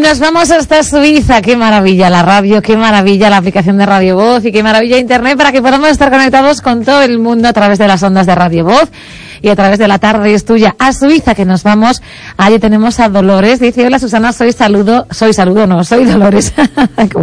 nos vamos hasta Suiza. Qué maravilla la radio, qué maravilla la aplicación de Radio Voz y qué maravilla Internet para que podamos estar conectados con todo el mundo a través de las ondas de Radio Voz y a través de la tarde es tuya. A Suiza que nos vamos. Allí tenemos a Dolores. Dice, hola Susana, soy Dolores.